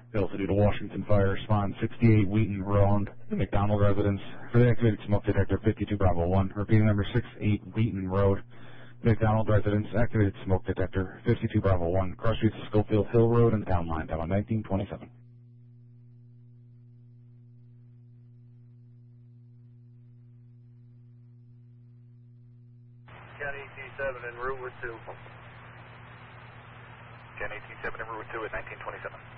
Failed to do to Washington Fire, respond 68 Wheaton Road, McDonald residence. For the activated smoke detector, 52 Bravo 1. Repeating number 68 Wheaton Road, McDonald residence, activated smoke detector, 52 Bravo 1. Cross streets of Schofield Hill Road and Town Line, down on 1927. County T7 en route with 2. County T7 en route 2 at 1927.